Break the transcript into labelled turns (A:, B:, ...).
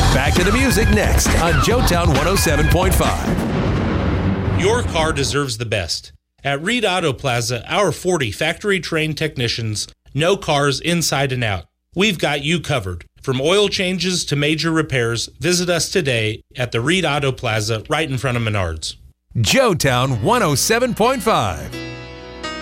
A: Back to the music next on Joetown 107.5.
B: Your car deserves the best. At Reed Auto Plaza, our 40 factory-trained technicians know cars inside and out. We've got you covered. From oil changes to major repairs, visit us today at the Reed Auto Plaza right in front of Menards.
A: Joetown 107.5.